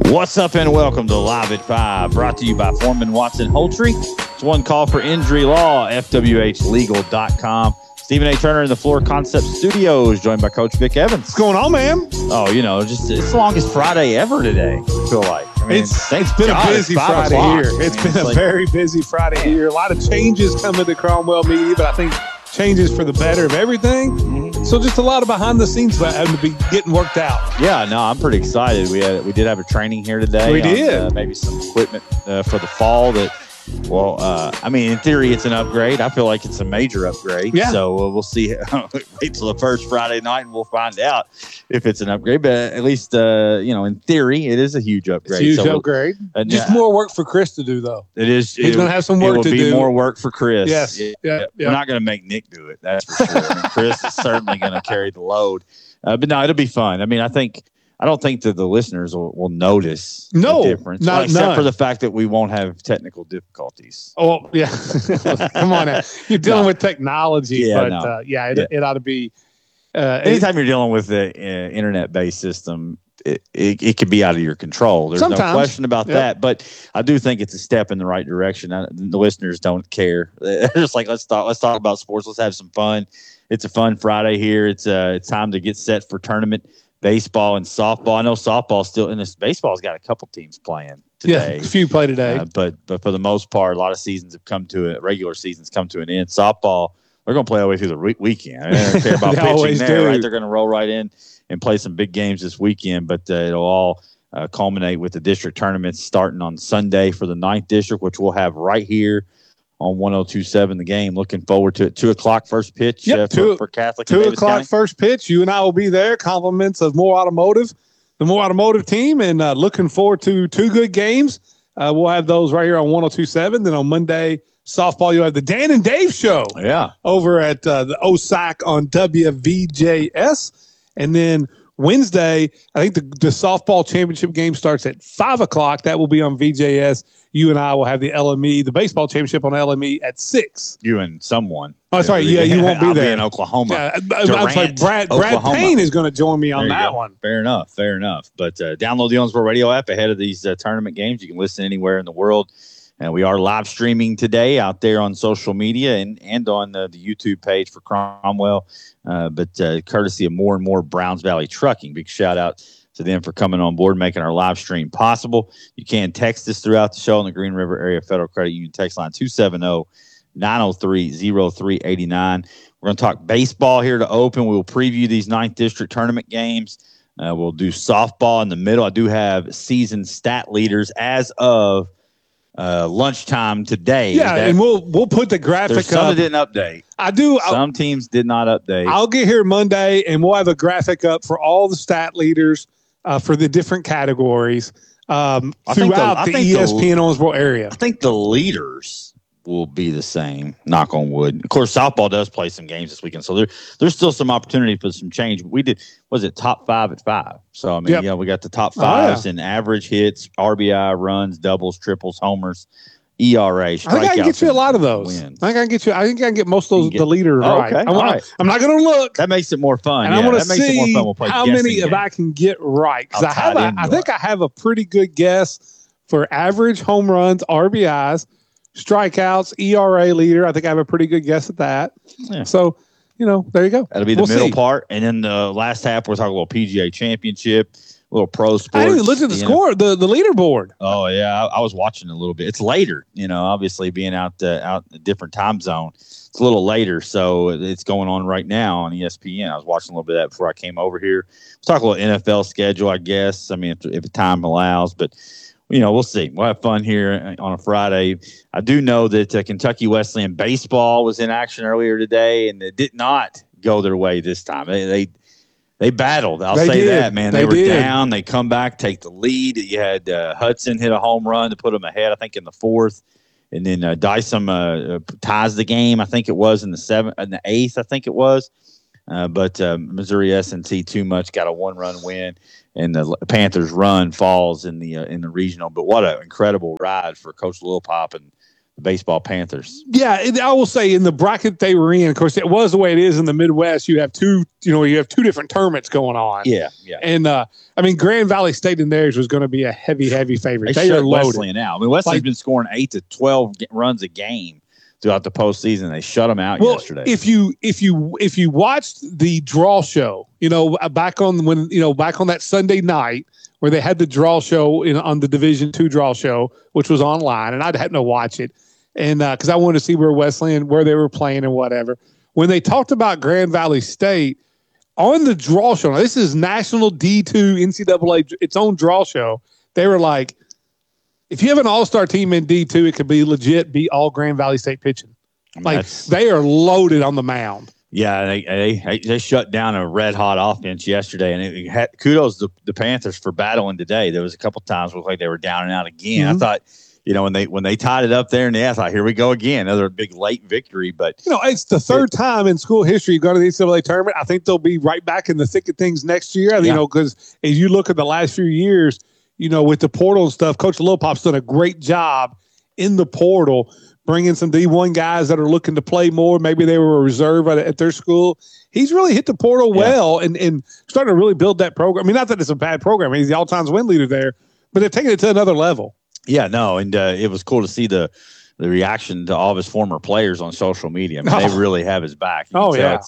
What's up and welcome to Live at 5, brought to you by Foreman Watson Holtry. It's one call for injury law, FWHlegal.com. Stephen A. Turner in the Floor Concept Studios, joined by Coach Vic Evans. What's going on, man? Oh, just it's the longest Friday ever today, I feel like. It's been a busy Friday here. It's been a very busy Friday here. A lot of changes coming to Cromwell Media, but I think changes for the better of everything. Mm-hmm. So just a lot of behind the scenes having to be getting worked out. Yeah, no, I'm pretty excited. We did have a training here today. We did. Maybe some equipment for the fall that, in theory, it's an upgrade. I feel like it's a major upgrade. Yeah. So we'll see. Wait till the first Friday night and we'll find out if it's an upgrade. But at least, in theory, it is a huge upgrade. It's a huge upgrade. Just more work for Chris to do, though. It is. He's going to have some work to do. It will be more work for Chris. Yes. Yeah. We're not going to make Nick do it. That's for sure. Chris is certainly going to carry the load. But no, it'll be fun. I don't think that the listeners will notice the difference. Except for the fact that we won't have technical difficulties. Oh, yeah. Come on now. You're dealing with technology, it ought to be. Anytime you're dealing with the internet-based system, it could be out of your control. There's no question about that. But I do think it's a step in the right direction. The listeners don't care. They're just like, let's talk about sports. Let's have some fun. It's a fun Friday here. It's time to get set for tournament. Baseball and softball. I know softball still in this. Baseball's got a couple teams playing today. Yeah, a few play today. But for the most part, a lot of seasons have come to it. Regular seasons come to an end. Softball, they're going to play all the way through the weekend. They don't care about pitching there, right? They're going to roll right in and play some big games this weekend. But it'll all culminate with the district tournaments starting on Sunday for the 9th district, which we'll have right here on 102.7 The Game. Looking forward to it. 2 o'clock first pitch for Catholic. 2 o'clock first pitch. You and I will be there. Compliments of Moore Automotive, the Moore Automotive team, and looking forward to 2 good games. We'll have those right here on 102.7. Then on Monday, softball, you'll have the Dan and Dave show. Yeah. Over at the OSAC on WVJS. And then Wednesday, I think the softball championship game starts at 5 o'clock. That will be on VJS. You and I will have the LME, the baseball championship on LME at 6. You and someone. Oh, sorry. Yeah, you won't be there. In Oklahoma. Yeah, I'm sorry. Brad Payne is going to join me on that one. Fair enough. But download the Owensboro Radio app ahead of these tournament games. You can listen anywhere in the world. And we are live streaming today out there on social media and on the YouTube page for Cromwell. But courtesy of More and More Browns Valley Trucking. Big shout out to them for coming on board, making our live stream possible. You can text us throughout the show on the Green River Area Federal Credit Union text line 270-903-0389. We're going to talk baseball here to open. We'll preview these 9th district tournament games. We'll do softball in the middle. I do have season stat leaders as of lunchtime today. Yeah, and we'll put the graphic up. Some that didn't update. I do. Some teams did not update. I'll get here Monday, and we'll have a graphic up for all the stat leaders for the different categories throughout the ESPN Owensboro area. I think the leaders will be the same, knock on wood. Of course, softball does play some games this weekend, so there's still some opportunity for some change. We did, top 5 at 5? So, we got the top 5s in average hits, RBI, runs, doubles, triples, homers, ERA, strikeouts. I think I can get you a lot of those. Wins. I think I can get most of those, the leader right. Okay. I'm not going to look. That makes it more fun. And I want to see how many of I can get right. Because I think I have a pretty good guess for average home runs, RBIs, strikeouts, ERA leader. I think I have a pretty good guess at that. Yeah. So, there you go. That'll be the middle part. And then the last half, we're talking about PGA Championship, little pro sports. I didn't even look at the score, the leaderboard. Oh, yeah. I was watching a little bit. It's later, obviously being out in a different time zone. It's a little later, so it's going on right now on ESPN. I was watching a little bit of that before I came over here. We'll talk a little NFL schedule, I guess. If time allows, but we'll see. We'll have fun here on a Friday. I do know that Kentucky Wesleyan baseball was in action earlier today, and it did not go their way this time. They battled. I'll say that, man. They were down. They come back, take the lead. You had Hudson hit a home run to put them ahead, I think, in the 4th. And then Dyson ties the game, I think it was, in the 8th, I think it was. But Missouri S&T too much got a 1-run win, and the Panthers' run falls in the regional. But what an incredible ride for Coach Lilpop and baseball Panthers. Yeah, I will say in the bracket they were in, of course, it was the way it is in the Midwest. You have two different tournaments going on. Yeah. And Grand Valley State in theirs was going to be a heavy favorite. They are loaded. Wesleyan out. I mean, Wesleyan's been scoring 8 to 12 runs a game throughout the postseason. They shut them out yesterday. If you watched the draw show, back on that Sunday night where they had the draw show on the Division II draw show, which was online, and I had to watch it. And because I wanted to see where they were playing and whatever. When they talked about Grand Valley State on the draw show, now this is national D2 NCAA, its own draw show. They were like, if you have an all-star team in D2, it could be legit be all Grand Valley State pitching. They are loaded on the mound. Yeah, they shut down a red-hot offense yesterday, and kudos to the Panthers for battling today. There was a couple times where it looked like they were down and out again. Mm-hmm. I thought, when they tied it up there in the end, I thought, here we go again, another big late victory. But it's the third time in school history you go to the NCAA tournament. I think they'll be right back in the thick of things next year. Because as you look at the last few years, with the portal and stuff, Coach Lilpop's done a great job in the portal, bringing some D1 guys that are looking to play more. Maybe they were a reserve at their school. He's really hit the portal well and starting to really build that program. I mean, not that it's a bad program. He's the all-time win leader there, but they're taking it to another level. Yeah, no, and it was cool to see the reaction to all of his former players on social media. I mean, they really have his back. It's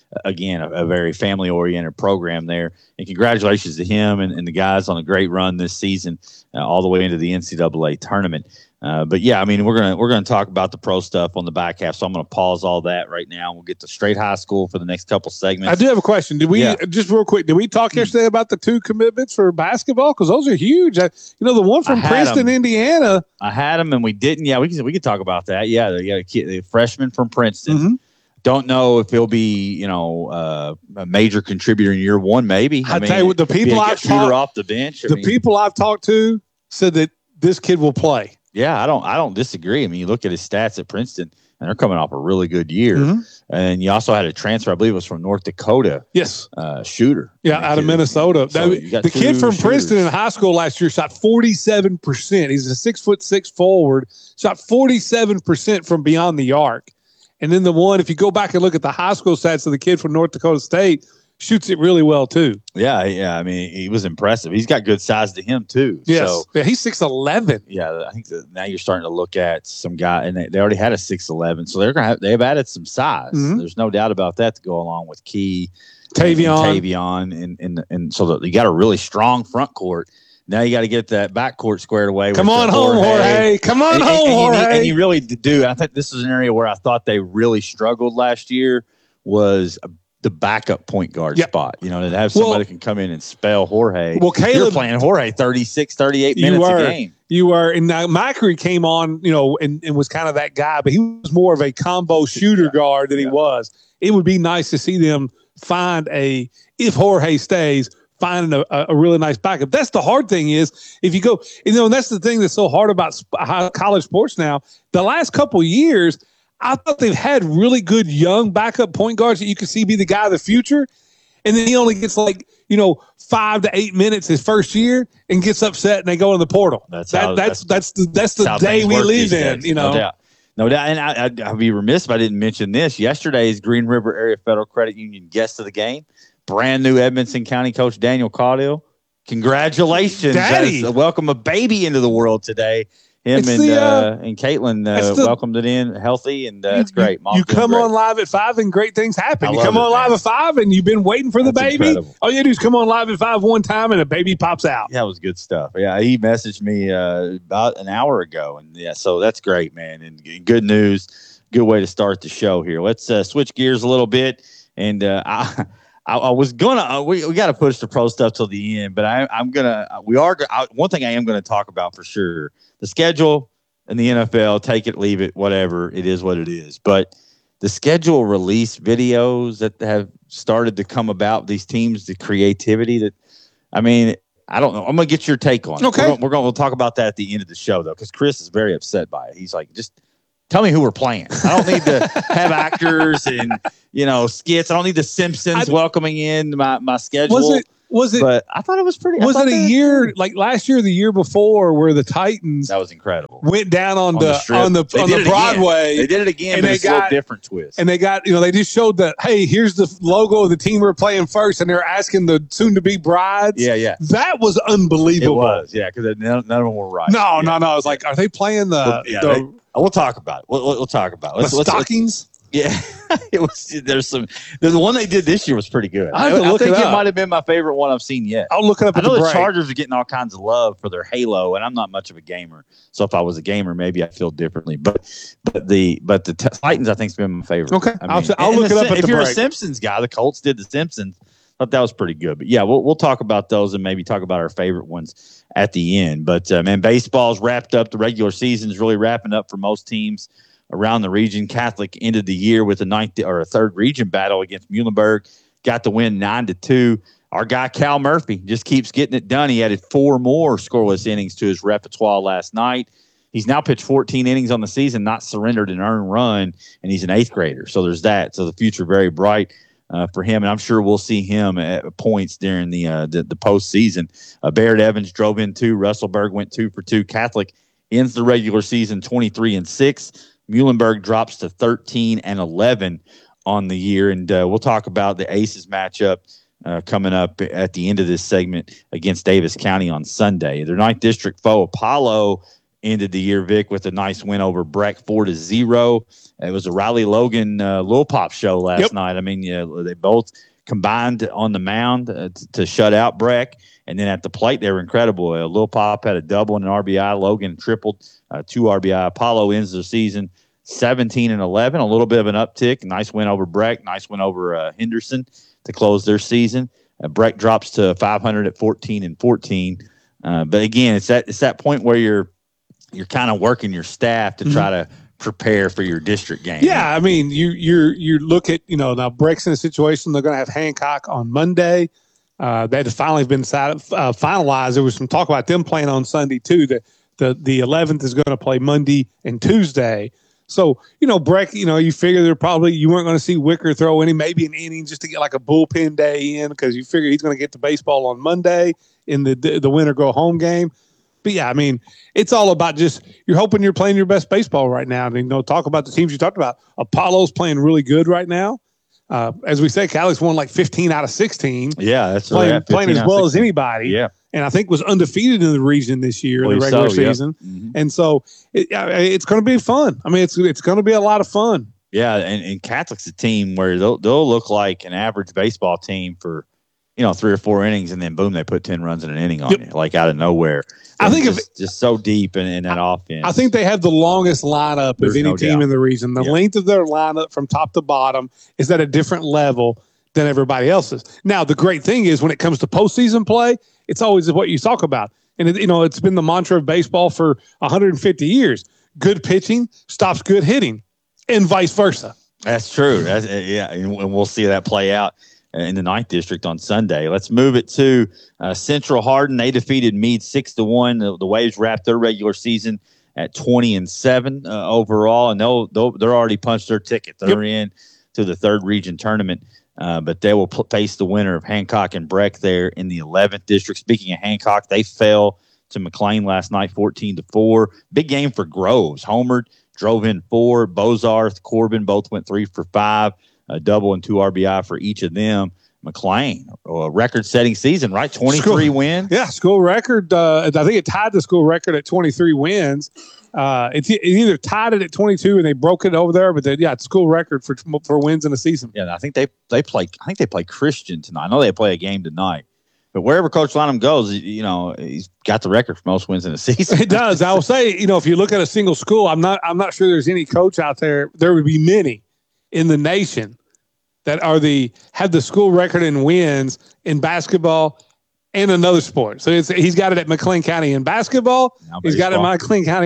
a very family-oriented program there. And congratulations to him and the guys on a great run this season, all the way into the NCAA tournament. But yeah, I mean, we're gonna talk about the pro stuff on the back half. So I'm gonna pause all that right now. We'll get to straight high school for the next couple segments. I do have a question. Did we just real quick? Did we talk yesterday about the 2 commitments for basketball? Because those are huge. The one from Princeton, Indiana. I had them and we didn't. Yeah, we could talk about that. Yeah, they got a kid, the freshman from Princeton. Mm-hmm. Don't know if he'll be, a major contributor in year one. Maybe. I tell you what, the people I've talked off the bench. People I've talked to said that this kid will play. Yeah, I don't disagree. I mean, you look at his stats at Princeton, and they're coming off a really good year. Mm-hmm. And you also had a transfer, I believe it was from North Dakota. Yes. Shooter. Yeah, out of Minnesota. So the kid from Princeton in high school last year shot 47%. He's a 6'6" forward, shot 47% from beyond the arc. And then the one, if you go back and look at the high school stats of the kid from North Dakota State, shoots it really well too. Yeah. I mean, he was impressive. He's got good size to him too. Yes. So, yeah, he's 6'11". Yeah, I think that now you're starting to look at some guy, and they already had a 6'11", so they've added some size. Mm-hmm. There's no doubt about that to go along with Key, Tavion, and so you got a really strong front court. Now you got to get that backcourt squared away. Come on home, Jorge. Come on home, Jorge. And you really do. I think this is an area where I thought they really struggled last year was the backup point guard spot. To have somebody that can come in and spell Jorge. Well, Caleb, you're playing Jorge 36, 38 minutes a game. You were. And now Macri came on, and was kind of that guy, but he was more of a combo shooter guard than he was. It would be nice to see them find if Jorge stays, finding a really nice backup. That's the hard thing is if you go, and that's the thing that's so hard about college sports now. The last couple of years, I thought they've had really good young backup point guards that you can see be the guy of the future. And then he only gets 5 to 8 minutes his first year and gets upset and they go in the portal. That's the day we live in, No doubt. And I'd be remiss if I didn't mention this. Yesterday's Green River Area Federal Credit Union guest of the game, brand new Edmonson County coach Daniel Caudill. Congratulations. Daddy. Welcome a baby into the world today. And Caitlin welcomed it in healthy, and it's great. Mom's you come on live at 5 and great things happen. You come on live at 5 and you've been waiting for the baby. Incredible. All you do is come on live at 5 one time and a baby pops out. Yeah, it was good stuff. Yeah, he messaged me about an hour ago, and so that's great, man. And good news, good way to start the show here. Let's switch gears a little bit, and I was gonna we got to push the pro stuff till the end, but one thing I am gonna talk about for sure. The schedule and the NFL, take it, leave it, whatever. It is what it is. But the schedule release videos that have started to come about, these teams, the creativity I don't know. I'm going to get your take on it. Okay. We'll talk about that at the end of the show, though, because Chris is very upset by it. He's like, just tell me who we're playing. I don't need to have actors and, skits. I don't need the Simpsons welcoming in my schedule. Was it? But I thought it was pretty. Was it a year like last year, or the year before, where the Titans that was incredible went down on the Broadway? Again. They did it again, and but it's a little different twist. And they got they just showed that here's the logo of the team we're playing first, and they're asking the soon-to-be brides. Yeah. That was unbelievable. It was, because none of them were right. No. I was like, are they playing the? We'll talk about it. We'll talk about it. The stockings. Yeah, it was. There's the one they did this year was pretty good. I think it might have been my favorite one I've seen yet. I'll look it up. I know the Chargers are getting all kinds of love for their halo, and I'm not much of a gamer. So if I was a gamer, maybe I feel differently. But the Titans, I think, has been my favorite. Okay, I'll look it up. If you're a Simpsons guy, the Colts did the Simpsons. I thought that was pretty good. But yeah, we'll talk about those and maybe talk about our favorite ones at the end. But man, baseball's wrapped up. The regular season is really wrapping up for most teams around the region. Catholic ended the year with a third region battle against Muhlenberg. Got the win 9-2. Our guy Cal Murphy just keeps getting it done. He added 4 more scoreless innings to his repertoire last night. He's now pitched 14 innings on the season, not surrendered an earned run, and he's an 8th grader. So there's that. So the future very bright for him, and I'm sure we'll see him at points during the postseason. Barrett Evans drove in 2. Russellburg went 2 for 2. Catholic ends the regular season 23-6. Muhlenberg drops to 13-11 on the year, and we'll talk about the Aces matchup coming up at the end of this segment against Davis County on Sunday. Their 9th district foe, Apollo, ended the year, Vic, with a nice win over Breck 4-0. It was a Riley Logan Lil Pop show last night. I mean, they both combined on the mound to shut out Breck. And then at the plate, they were incredible. Lil Pop had a double and an RBI. Logan tripled, 2 RBI. Apollo ends the season 17-11, a little bit of an uptick. Nice win over Breck. Nice win over Henderson to close their season. Breck drops to 500 at 14-14. But again, it's that point where you're kind of working your staff to try to prepare for your district game. Yeah, I mean, you look at now Breck's in a situation. They're going to have Hancock on Monday. That has finally been finalized. There was some talk about them playing on Sunday too. The 11th is going to play Monday and Tuesday. So Breck, you figure you weren't going to see Wicker throw maybe an inning just to get like a bullpen day in, because you figure he's going to get the baseball on Monday in the winter go home game. But yeah, I mean, it's all about just you're hoping you're playing your best baseball right now. And talk about the teams you talked about. Apollo's playing really good right now. As we said, Cali's won like 15 out of 16. Yeah, that's playing as well as anybody. Yeah, and I think was undefeated in the region this year in the regular season. Yep. Mm-hmm. And so it's going to be fun. I mean, it's going to be a lot of fun. Yeah, and Catholic's a team where they'll look like an average baseball team for 3 or 4 innings, and then boom, they put 10 runs in an inning on you, like out of nowhere. I think just so deep in that offense. I think they have the longest lineup of any team in the region. The length of their lineup from top to bottom is at a different level than everybody else's. Now, the great thing is when it comes to postseason play, it's always what you talk about. And, it's been the mantra of baseball for 150 years. Good pitching stops good hitting, and vice versa. That's true. And we'll see that play out in the 9th district on Sunday. Let's move it to Central Hardin. They defeated Meade 6-1. The Waves wrapped their regular season at 20-7 overall, and they're already punched their ticket. They're in to the 3rd region tournament, but they will face the winner of Hancock and Breck there in the 11th district. Speaking of Hancock, they fell to McLean last night 14-4. Big game for Groves. Homered, drove in 4. Bozarth, Corbin both went 3 for 5. A double and 2 RBI for each of them. McLean, a record-setting season, right? 23 wins. Yeah, school record. I think it tied the school record at 23 wins. It either tied it at 22 and they broke it over there, but it's school record for wins in a season. Yeah, and I think they play Christian tonight. I know they play a game tonight. But wherever Coach Lonham goes, he's got the record for most wins in a season. It does. I will say, if you look at a single school, I'm not sure there's any coach out there. There would be many in the nation that have the school record in wins in basketball and another sport. So he's got it at McLean County in basketball. He's got it at McLean County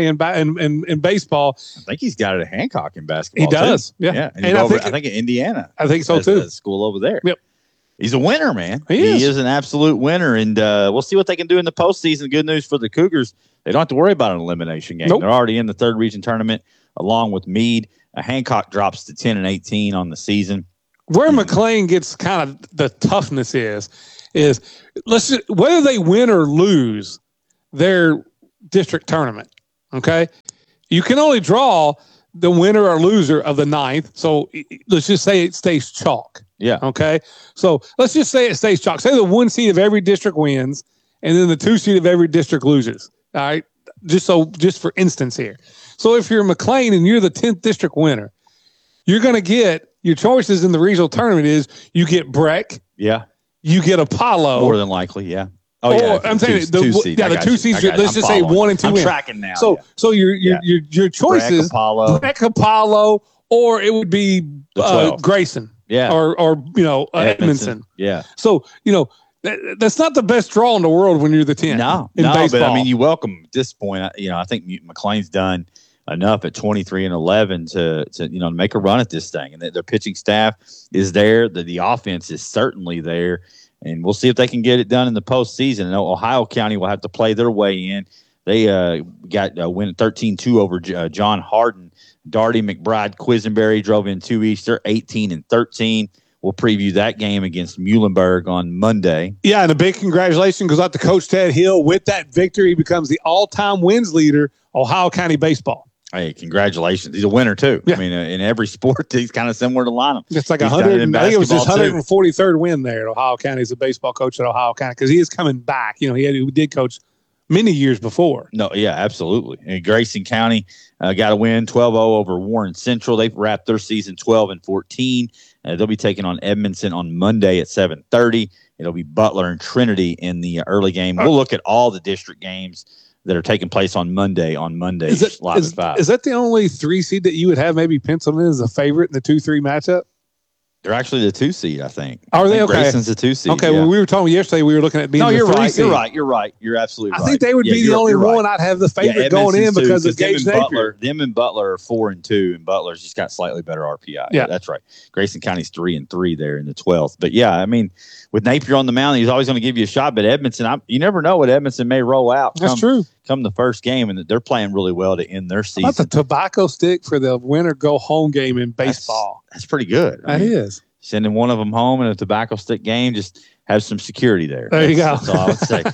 in baseball. I think he's got it at Hancock in basketball. He does. Too. Yeah. And I think in Indiana. I think so too. School over there. Yep. He's a winner, man. He is an absolute winner, and we'll see what they can do in the postseason. Good news for the Cougars. They don't have to worry about an elimination game. Nope. They're already in the 3rd region tournament along with Meade. Hancock drops to 10-18 on the season. Where McLean gets kind of the toughness is is whether they win or lose their district tournament. Okay, you can only draw the winner or loser of the 9th. So let's just say it stays chalk. Yeah. Okay. So let's just say it stays chalk. Say the 1 seed of every district wins, and then the 2 seed of every district loses. All right. Just for instance here. So if you're McLean and you're the 10th district winner, you're going to get your choices in the regional tournament is you get Breck. Yeah. You get Apollo. More than likely. Yeah. Oh, yeah. I'm saying the 2 seeds. Let's just say 1 and 2 win. I'm tracking now. So your choices, Breck, Apollo, or it would be Grayson. Yeah. Or Edmondson. Yeah. So, that's not the best draw in the world when you're the 10th. No, baseball. But I mean, you welcome at this point. I think McLean's done enough at 23-11 to make a run at this thing, and their pitching staff is there. The offense is certainly there, and we'll see if they can get it done in the postseason. And Ohio County will have to play their way in. They got a win 13-2 over John Hardin. Darty, McBride, Quisenberry drove in 2 each. They're 18-13. We'll preview that game against Muhlenberg on Monday. Yeah, and a big congratulations goes out to Coach Ted Hill. With that victory, he becomes the all-time wins leader, Ohio County baseball. Hey, congratulations. He's a winner, too. Yeah. I mean, in every sport, he's kind of similar to Lynham. It's like 100. I think it was his 143rd win there at Ohio County as a baseball coach at Ohio County because he is coming back. He did coach many years before. No, yeah, absolutely. And Grayson County got a win 12-0 over Warren Central. They've wrapped their season 12-14. They'll be taking on Edmondson on Monday at 7:30. It'll be Butler and Trinity in the early game. We'll look at all the district games that are taking place on Monday. Live at 5. Is that the only 3 seed that you would have maybe penciled in as a favorite in the 2-3 matchup? They're actually the 2 seed, I think. Are they? Okay. Grayson's the 2 seed. Okay. Yeah. Well, we were talking yesterday. We were looking at being the 3 seed. You're right. You're absolutely right. I think they would be the only one I'd have the favorite going in because of Gage Napier. Them and Butler are 4-2, and Butler's just got slightly better RPI. Yeah, that's right. Grayson County's 3-3 there in the 12th. But yeah, I mean, with Napier on the mound, he's always going to give you a shot. But Edmondson, you never know what Edmondson may roll out. That's true. Come the first game, and they're playing really well to end their season. How about the tobacco stick for the winner go home game in baseball? That's pretty good. That is. Sending one of them home in a tobacco stick game, just have some security there. There you go. That's all I would say.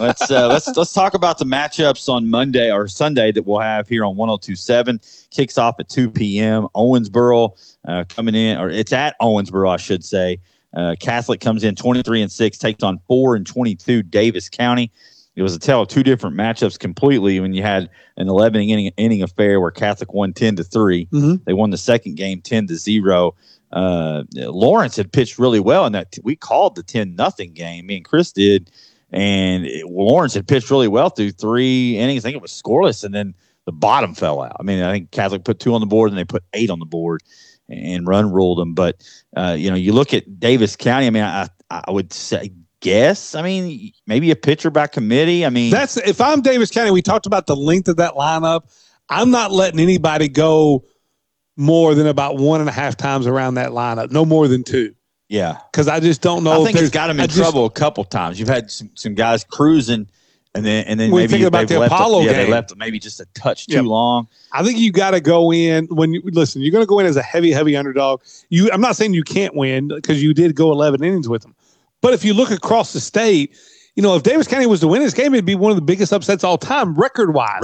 Let's talk about the matchups on Monday or Sunday that we'll have here on 102.7. Kicks off at 2 p.m. Owensboro coming in, or it's at Owensboro, I should say. Catholic comes in 23-6, takes on 4-22 Davis County. It was a tale of 2 different matchups completely when you had an 11-inning affair where Catholic won 10-3. Mm-hmm. They won the second game 10-0. Lawrence had pitched really well in that. We called the 10-0 game. Me and Chris did, and Lawrence had pitched really well through 3 innings. I think it was scoreless, and then the bottom fell out. I mean, I think Catholic put 2 on the board, and they put 8 on the board and run ruled them. But you look at Davis County. I mean, I would say guess. I mean, maybe a pitcher by committee. I mean, that's if I'm Davis County. We talked about the length of that lineup. I'm not letting anybody go more than about 1.5 times around that lineup, no more than 2. Yeah, because I just don't know. I think it's got him in trouble a couple times. You've had some guys cruising, and then maybe think about the Apollo game. They left maybe just a touch too long. I think you got to go in when you listen. You're going to go in as a heavy underdog. I'm not saying you can't win because you did go 11 innings with them, but if you look across the state. If Davis County was to win this game, it'd be one of the biggest upsets all time, record-wise.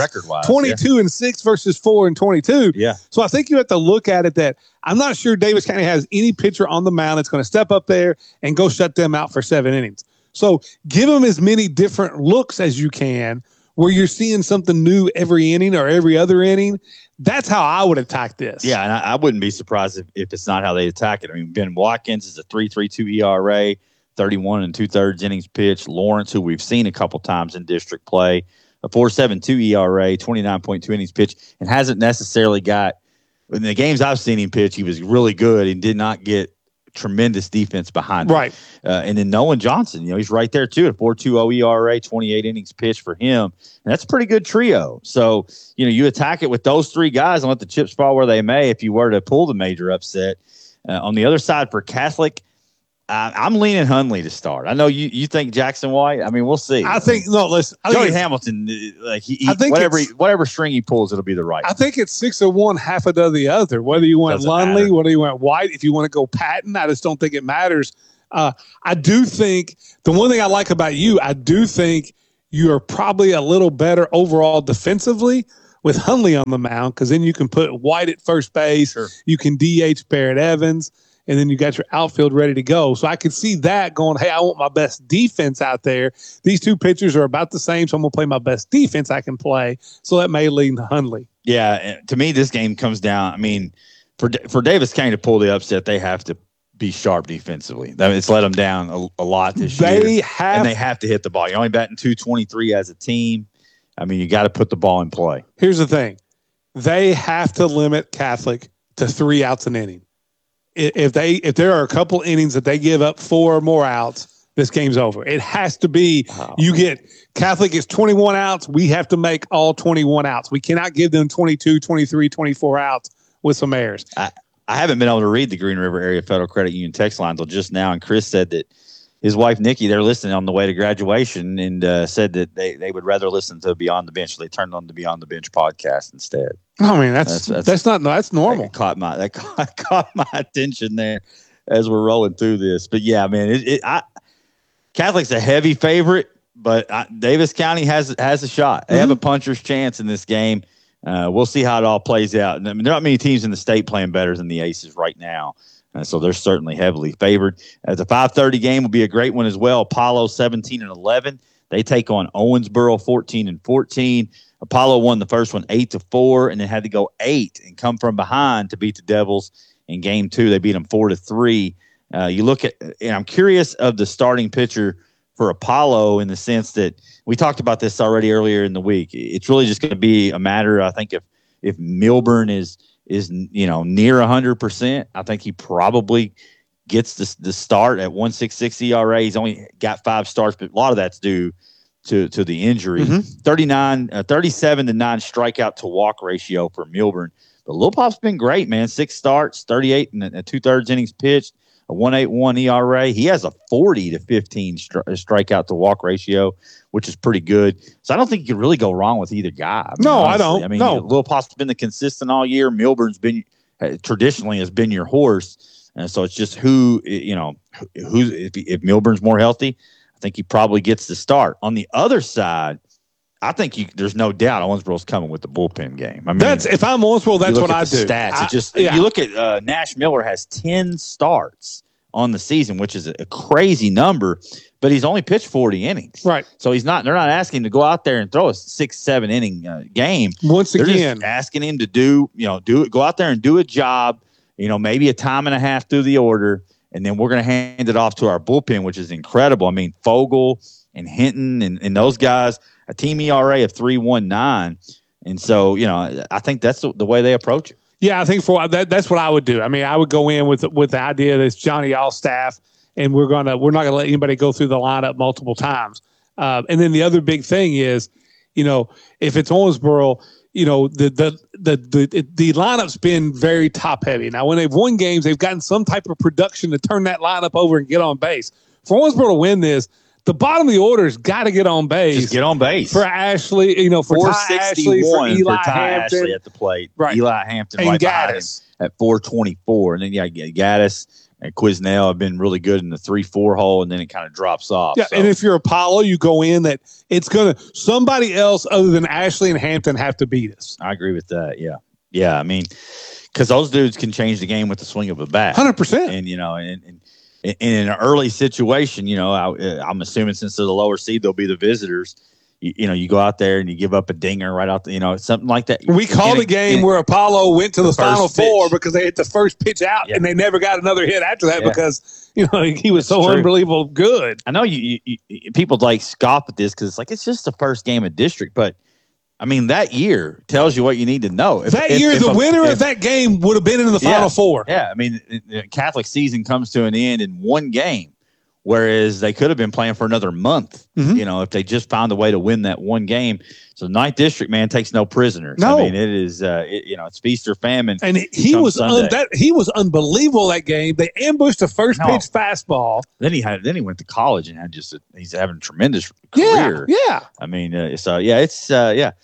22-6 versus 4-22. Yeah. So I think you have to look at it that I'm not sure Davis County has any pitcher on the mound that's going to step up there and go shut them out for 7 innings. So give them as many different looks as you can where you're seeing something new every inning or every other inning. That's how I would attack this. Yeah, and I wouldn't be surprised if it's not how they attack it. I mean, Ben Watkins is a 3.32 ERA. 31 2/3 innings pitched. Lawrence, who we've seen a couple times in district play, a 4.72 ERA, 29.2 innings pitched, and hasn't necessarily got – in the games I've seen him pitch, he was really good and did not get tremendous defense behind him. Right. And then Nolan Johnson, he's right there too, a 4.20 ERA, 28 innings pitched for him. And that's a pretty good trio. So, you attack it with those 3 guys and let the chips fall where they may if you were to pull the major upset. On the other side for Catholic, I'm leaning Hundley to start. I know you think Jackson White. I mean, we'll see. Listen. Jody Hamilton, whatever string he pulls, it'll be the right. I think it's 6 of one, half of the other. Whether you want Lundley, whether you want White, if you want to go Patton, I just don't think it matters. I do think the one thing I like about you, I do think you are probably a little better overall defensively with Hundley on the mound, because then you can put White at first base. Sure. You can DH Barrett Evans, and then you got your outfield ready to go. So I could see that going, hey, I want my best defense out there. These two pitchers are about the same, so I'm going to play my best defense I can play. So that may lead to Hundley. Yeah, to me, this game comes down. I mean, for Davis County to pull the upset, they have to be sharp defensively. I mean, it's let them down a lot this year. They have to hit the ball. You're only batting .223 as a team. I mean, you got to put the ball in play. Here's the thing. They have to limit Catholic to 3 outs an inning. If there are a couple innings that they give up 4 or more outs, this game's over. It has to be, you get Catholic is 21 outs. We have to make all 21 outs. We cannot give them 22, 23, 24 outs with some errors. I haven't been able to read the Green River Area Federal Credit Union text line until just now, and Chris said that his wife, Nikki, they're listening on the way to graduation, and said that they would rather listen to Beyond the Bench. So they turned on the Beyond the Bench podcast instead. I mean, that's normal. That caught my attention there as we're rolling through this. But yeah, man, Catholic's a heavy favorite, but Davis County has a shot. They have a puncher's chance in this game. We'll see how it all plays out. I mean, there aren't many teams in the state playing better than the Aces right now. So they're certainly heavily favored. The 5:30 game will be a great one as well. Apollo 17-11. They take on Owensboro 14-14. Apollo won the first one 8-4, and then had to go 8 and come from behind to beat the Devils in game 2. They beat them 4-3. You look at, and I'm curious of the starting pitcher for Apollo in the sense that we talked about this already earlier in the week. It's really just going to be a matter, I think, if Milburn is near 100%. I think he probably gets the start at 1.66 ERA. He's only got 5 starts, but a lot of that's due to the injury. 37-9 strikeout to walk ratio for Milburn. But Lil Pop's been great, man. 6 starts, 38 and 2/3 innings pitched, a 1.81 ERA. He has a 40-15 strikeout to walk ratio, which is pretty good. So I don't think you can really go wrong with either guy. I mean, honestly, I don't. I mean, Lil Pop's been the consistent all year. Milburn's been traditionally has been your horse, and so it's just who if Milburn's more healthy, I think he probably gets the start. On the other side, I think there's no doubt Owensboro's coming with the bullpen game. I mean, if I'm Owensboro, that's what I do. Stats. You look at Nash Miller has 10 starts on the season, which is a crazy number, but he's only pitched 40 innings. Right. So they're not asking him to go out there and throw a 6-7 inning game. They're just asking him to do it, go out there and do a job, maybe a time and a half through the order, and then we're going to hand it off to our bullpen, which is incredible. I mean, Fogle and Hinton and those guys, a team ERA of 3.19. And so, I think that's the way they approach it. Yeah, I think that's what I would do. I mean, I would go in with the idea that it's Johnny Allstaff, and we're not gonna let anybody go through the lineup multiple times. And then the other big thing is, if it's Owensboro, the lineup's been very top heavy. Now, when they've won games, they've gotten some type of production to turn that lineup over and get on base. For Owensboro to win this, the bottom of the order's got to get on base. Just get on base. For Ashley, for Ty Ashley, for Eli Hampton. Ashley at the plate. Right. Eli Hampton and right Gaddis at 4.24. And then, Gaddis and Quisnell have been really good in the 3-4 hole, and then it kind of drops off. Yeah, so. And if you're Apollo, you go in that it's going to – somebody else other than Ashley and Hampton have to beat us. I agree with that, yeah. Yeah, I mean, because those dudes can change the game with the swing of a bat. 100%. And, in an early situation, I'm assuming since they're the lower seed, they'll be the visitors. You go out there and you give up a dinger right out, something like that. We called a game where Apollo went to the Final Four because they hit the first pitch out and they never got another hit after that because, he was so unbelievable good. I know you people scoff at this because it's just the first game of district, but I mean, that year tells you what you need to know. The winner of that game would have been in the Final Four. Yeah, I mean, the Catholic season comes to an end in one game, whereas they could have been playing for another month, if they just found a way to win that one game. So 9th District, man, takes no prisoners. No. I mean, it is, it's feast or famine. And he was unbelievable that game. They ambushed the first pitch fastball. Then he went to college and had he's having a tremendous career. Yeah. I mean,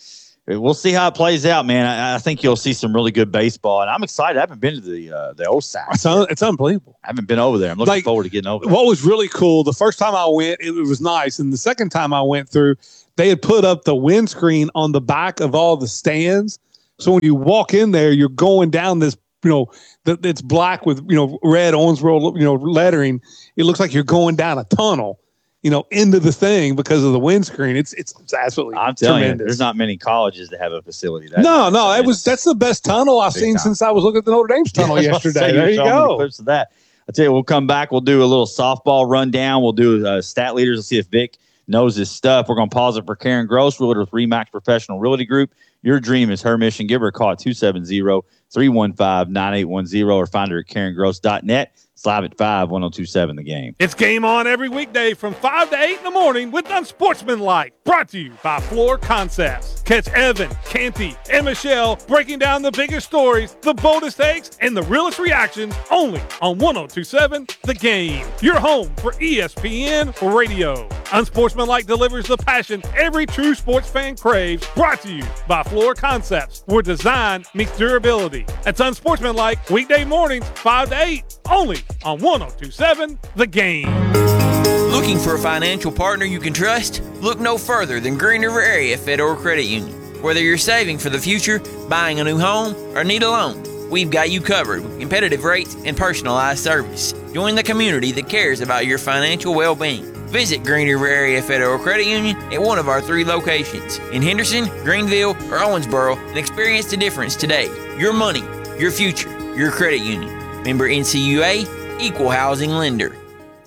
we'll see how it plays out, man. I think you'll see some really good baseball, and I'm excited. I haven't been to the OSAC. It's unbelievable. I haven't been over there. I'm looking forward to getting over there. What was really cool, the first time I went, it was nice, and the second time I went through, they had put up the windscreen on the back of all the stands. So when you walk in there, you're going down this, it's black with, red Owensboro, lettering. It looks like you're going down a tunnel, into the thing because of the windscreen. It's absolutely I'm telling tremendous. You, there's not many colleges that have a facility. That's the best tunnel I've seen since I was looking at the Notre Dame's tunnel yesterday. There you go. Clips of that. I tell you, we'll come back. We'll do a little softball rundown. We'll do stat leaders. We'll see if Vic knows his stuff. We're going to pause it for Karen Gross, realtor with RE/MAX Professional Realty Group. Your dream is her mission. Give her a call at 270-315-9810 or find her at KarenGross.net. It's live at 5, 1027 The Game. It's Game On every weekday from 5 to 8 in the morning with Unsportsmanlike. Brought to you by Floor Concepts. Catch Evan, Canty, and Michelle breaking down the biggest stories, the boldest takes, and the realest reactions only on 1027 The Game. Your home for ESPN Radio. Unsportsmanlike delivers the passion every true sports fan craves. Brought to you by Floor Concepts, where design meets durability. That's Unsportsmanlike, weekday mornings, 5 to 8, only on 1027 The Game. Looking for a financial partner you can trust? Look no further than Green River Area Federal Credit Union. Whether you're saving for the future, buying a new home, or need a loan, we've got you covered with competitive rates and personalized service. Join the community that cares about your financial well-being. Visit Green River Area Federal Credit Union at one of our 3 locations in Henderson, Greenville, or Owensboro and experience the difference today. Your money, your future, your credit union. Member NCUA, Equal Housing Lender.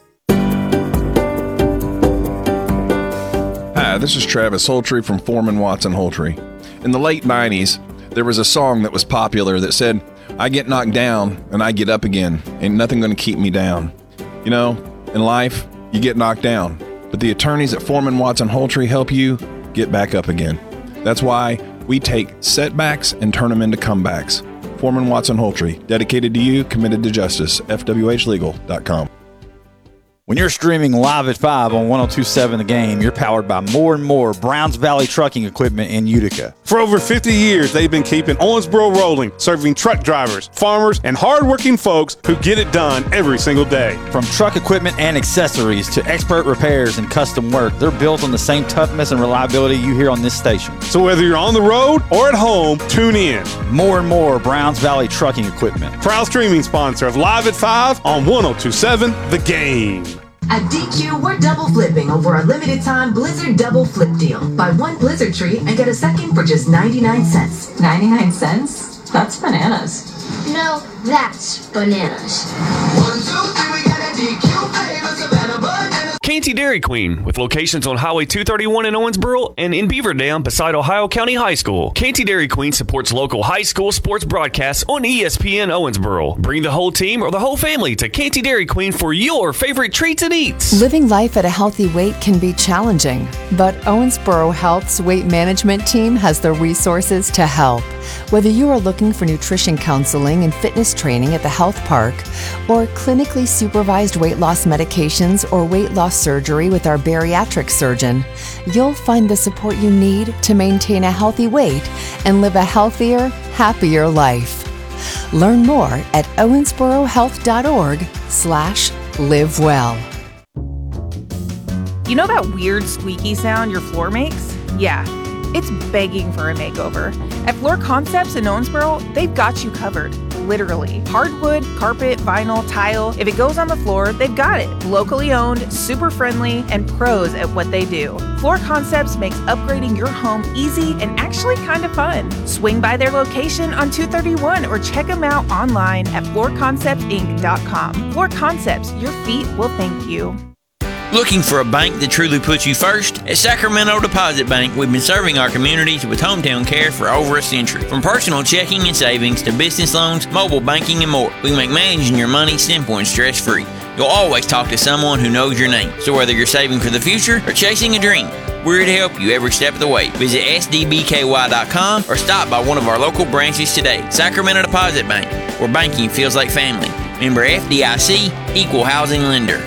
Hi, this is Travis Holtree from Foreman Watson Holtree. In the late 90s, there was a song that was popular that said, "I get knocked down and I get up again. Ain't nothing gonna keep me down." In life, you get knocked down, but the attorneys at Foreman Watson Holtree help you get back up again. That's why we take setbacks and turn them into comebacks. Foreman Watson Holtree, dedicated to you, committed to justice. FWHlegal.com. When you're streaming live at 5 on 1027 The Game, you're powered by more and more Browns Valley Trucking Equipment in Utica. For over 50 years, they've been keeping Owensboro rolling, serving truck drivers, farmers, and hardworking folks who get it done every single day. From truck equipment and accessories to expert repairs and custom work, they're built on the same toughness and reliability you hear on this station. So whether you're on the road or at home, tune in. More and more Browns Valley Trucking Equipment. Proud streaming sponsor of Live at 5 on 1027 The Game. At DQ, we're double flipping over our limited time Blizzard Double Flip deal. Buy 1 Blizzard tree and get a second for just 99 cents. 99 cents? That's bananas. No, that's bananas. 1, 2, 3, we got a DQ flavor, Savannah bananas. Canty Dairy Queen, with locations on Highway 231 in Owensboro and in Beaver Dam beside Ohio County High School. Canty Dairy Queen supports local high school sports broadcasts on ESPN Owensboro. Bring the whole team or the whole family to Canty Dairy Queen for your favorite treats and eats. Living life at a healthy weight can be challenging, but Owensboro Health's weight management team has the resources to help. Whether you are looking for nutrition counseling and fitness training at the health park, or clinically supervised weight loss medications or weight loss surgery with our bariatric surgeon, you'll find the support you need to maintain a healthy weight and live a healthier, happier life. Learn more at owensborohealth.org/livewell. You know that weird squeaky sound your floor makes? Yeah, it's begging for a makeover. At Floor Concepts in Owensboro, they've got you covered. Literally. Hardwood, carpet, vinyl, tile. If it goes on the floor, they've got it. Locally owned, super friendly, and pros at what they do. Floor Concepts makes upgrading your home easy and actually kind of fun. Swing by their location on 231 or check them out online at floorconceptsinc.com. Floor Concepts, your feet will thank you. Looking for a bank that truly puts you first? At Sacramento Deposit Bank, we've been serving our communities with hometown care for over a century. From personal checking and savings to business loans, mobile banking, and more, we make managing your money simple and stress-free. You'll always talk to someone who knows your name. So whether you're saving for the future or chasing a dream, we're here to help you every step of the way. Visit sdbky.com or stop by one of our local branches today. Sacramento Deposit Bank, where banking feels like family. Member FDIC, Equal Housing Lender.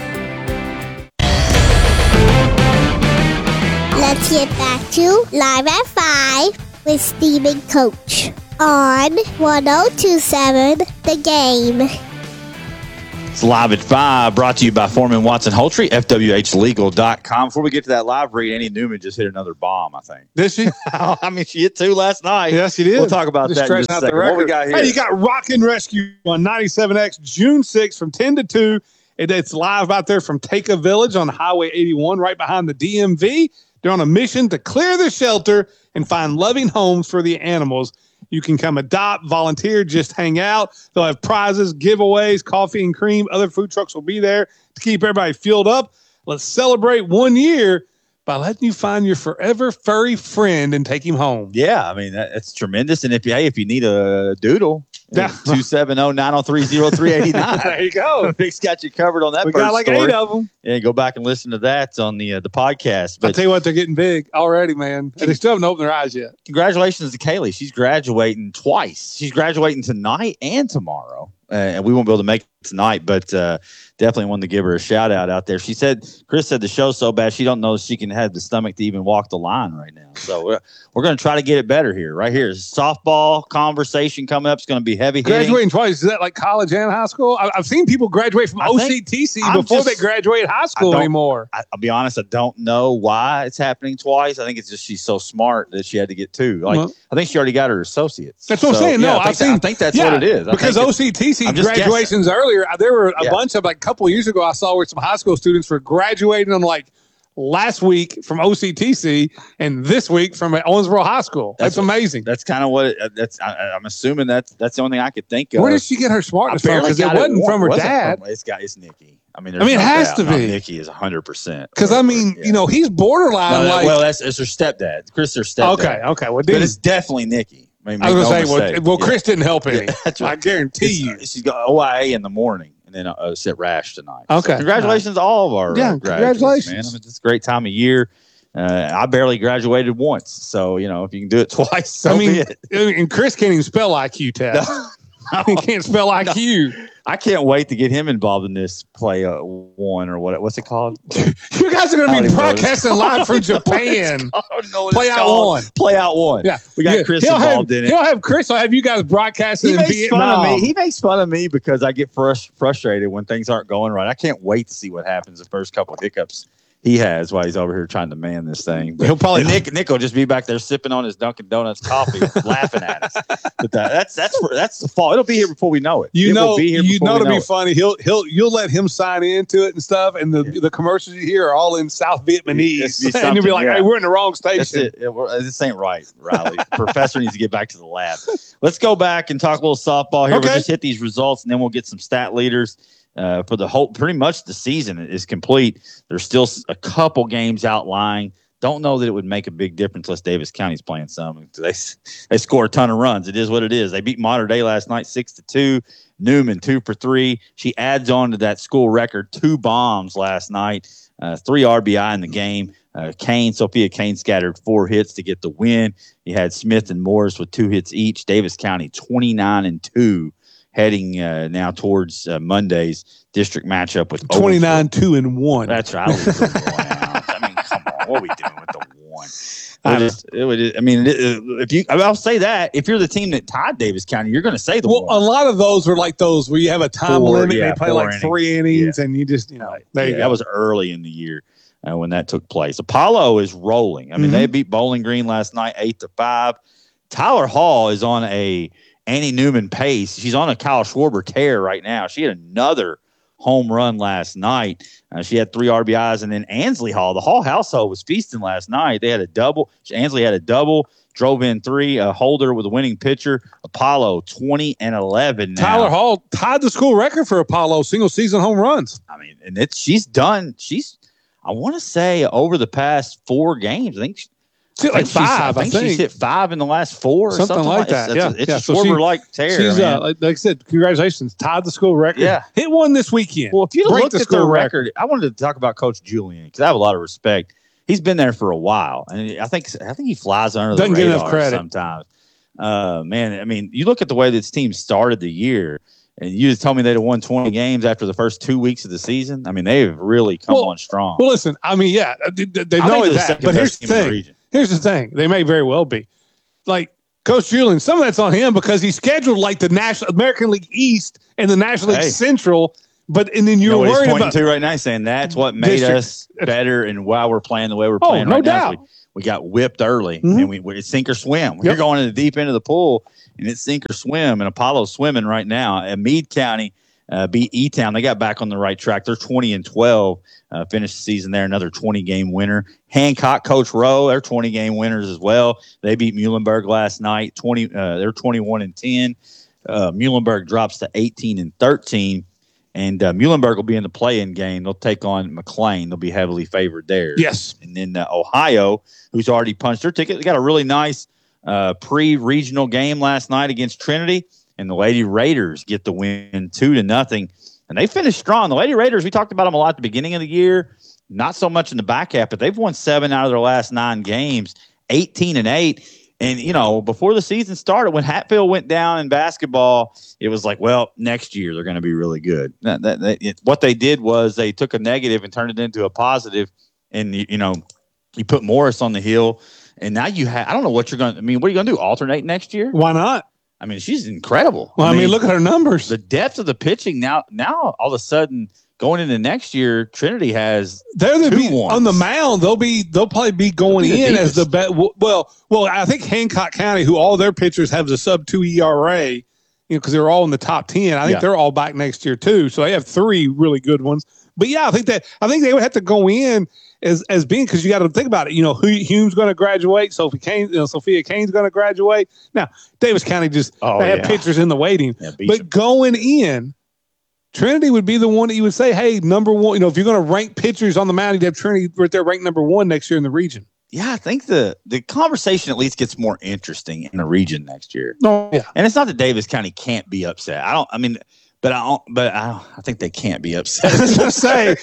Let's get back to Live at 5 with Steve and Coach on 1027 The Game. It's Live at 5, brought to you by Foreman Watson Holtry, FWHlegal.com. Before we get to that live read, Annie Newman just hit another bomb, I think. Did she? I mean, she hit 2 last night. Yes, she did. We'll talk about that in just a second. What we got here? Hey, you got Rock and Rescue on 97X, June 6th from 10 to 2. It's live out there from Take-A Village on Highway 81, right behind the DMV. They're on a mission to clear the shelter and find loving homes for the animals. You can come adopt, volunteer, just hang out. They'll have prizes, giveaways, coffee and cream. Other food trucks will be there to keep everybody filled up. Let's celebrate 1 year by letting you find your forever furry friend and take him home. Yeah, I mean, that's tremendous. And if you need a doodle, 270-903-0389. There you go. Vic's got you covered on that. We got like story. 8 of them. Yeah, go back and listen to that on the podcast. But I'll tell you what, they're getting big already, man. And they still haven't opened their eyes yet. Congratulations to Kaylee. She's graduating twice. She's graduating tonight and tomorrow. And we won't be able to make it tonight, but definitely wanted to give her a shout out there. She said, Chris said the show's so bad she don't know if she can have the stomach to even walk the line right now. So we're going to try to get it better here. Right here, softball conversation coming up. It's going to be heavy hitting. Graduating twice, is that like college and high school? I've seen people graduate from OCTC before they graduate high school anymore. I'll be honest, I don't know why it's happening twice. I think it's just she's so smart that she had to get 2. I think she already got her associates. That's what I'm saying. No, I think that's what it is. Because OCTC graduations earlier, there were a bunch of, like a couple of years ago, I saw where some high school students were graduating on like last week from OCTC and this week from Owensboro High School. That's amazing. That's kind of what I'm assuming that's the only thing I could think of. Where did she get her smartness from? Because it wasn't from her dad. It's Nikki. I mean, it has to be. Nikki is 100%. Because I mean, he's borderline. It's her stepdad. Chris, her stepdad. Okay. Well, but it's definitely Nikki. I mean, I was going to say, Chris didn't help any. I guarantee you. She's got OIA in the morning and then sit rash tonight. Okay. So congratulations to all of our congratulations, man. I mean, it's a great time of year. I barely graduated once. So, if you can do it twice, so be it. And Chris can't even spell IQ test. He can't spell IQ. I can't wait to get him involved in this play one or what's it called? You guys are going to be broadcasting live from Japan. Play out one. Play out one. Yeah, we got Chris involved in it. He'll have Chris. I'll have you guys broadcasting in Vietnam. He makes fun of me because I get frustrated when things aren't going right. I can't wait to see what happens the first couple of hiccups he has while he's over here trying to man this thing. But he'll probably Nick will just be back there sipping on his Dunkin' Donuts coffee, laughing at us. But that's the fall. It'll be here before we know it. It'll be funny. You'll let him sign into it and stuff, and the commercials you hear are all in South Vietnamese, and you'll be like, "Hey, we're in the wrong station. This ain't right, Riley. Professor needs to get back to the lab." Let's go back and talk a little softball here. Okay. We'll just hit these results, and then we'll get some stat leaders. For the whole, pretty much the season is complete. There's still a couple games outlying. Don't know that it would make a big difference unless Davis County's playing some. They score a ton of runs. It is what it is. They beat Mater Dei last night 6-2. Newman 2 for 3. She adds on to that school record 2 bombs last night. 3 RBI in the game. Sophia Kane scattered 4 hits to get the win. You had Smith and Morris with 2 hits each. Davis County 29-2. Heading now towards Monday's district matchup with 29-2-1. That's right. I mean, come on, what are we doing with the 1? I'll say that if you're the team that tied Davis County, you're going to say the 1. A lot of those were like those where you have a time limit. They play like innings. 3 innings, and you just there you go. That was early in the year when that took place. Apollo is rolling. I mean, they beat Bowling Green last night 8-5. Tyler Hall is on a Annie Newman pace. She's on a Kyle Schwarber tear right now. She had another home run last night. She had 3 RBIs, and then Ansley Hall. The Hall household was feasting last night. They had a double. Ansley had a double, drove in 3. Holder with a winning pitcher. Apollo 20-11 now. Tyler Hall tied the school record for Apollo single season home runs. I mean, and she's done. I want to say over the past 4 games. I think. Like 5, I think she's hit 5 in the last 4 or something like that. It's a Schwarber-like tear. She's, like I said, congratulations. Tied the school record. Yeah. Hit one this weekend. Well, if you looked at their record, I wanted to talk about Coach Julian because I have a lot of respect. He's been there for a while, and I think he flies under the radar get enough credit sometimes. Man, I mean, you look at the way this team started the year, and you just told me they'd have won 20 games after the first 2 weeks of the season. I mean, they've really come on strong. Well, listen, I mean, yeah, they know that. But here's the thing. Here's the thing. They may very well be. like Coach Julian, some of that's on him because he scheduled like the National American League East and the National League Central. And then you're worried pointing about to right now, saying that's what made us better, and why we're playing the way we're playing no right doubt. now. We got whipped early, and it's sink or swim. You're going in the deep end of the pool, and it's sink or swim. And Apollo's swimming right now. And Meade County beat E-Town. They got back on the right track. They're 20-12. Finished the season there, another 20-game winner. Hancock, Coach Rowe, they're 20-game winners as well. They beat Muhlenberg last night. They're 21-10. Muhlenberg drops to 18-13. And Muhlenberg will be in the play-in game. They'll take on McLean. They'll be heavily favored there. Yes. And then Ohio, who's already punched their ticket, they got a really nice pre-regional game last night against Trinity. And the Lady Raiders get the win 2-0. And they finished strong. The Lady Raiders, we talked about them a lot at the beginning of the year. Not so much in the back half, but they've won 7 out of their last 9 games, 18-8. And, before the season started, when Hatfield went down in basketball, it was like, well, next year they're going to be really good. What they did was they took a negative and turned it into a positive. And, you put Morris on the hill. And now I don't know what you're going to – what are you going to do, alternate next year? Why not? She's incredible. Well, look at her numbers. The depth of the pitching now all of a sudden – going into next year, Trinity has on the mound. They'll probably be going in as the best. Well, I think Hancock County, who all their pitchers have the sub-2 ERA, because they're all in the top 10. I think they're all back next year too. So they have 3 really good ones. But yeah, I think they would have to go in as being, because you got to think about it. Hume's going to graduate. Sophia Kane's going to graduate. Now Davis County they have pitchers in the waiting, but going in. Trinity would be the one that you would say, hey, number one, if you're going to rank pitchers on the mound, you'd have Trinity right there ranked number 1 next year in the region. Yeah, I think the conversation at least gets more interesting in the region next year. Oh, yeah. And it's not that Davis County can't be upset. I think they can't be upset. I was going to say,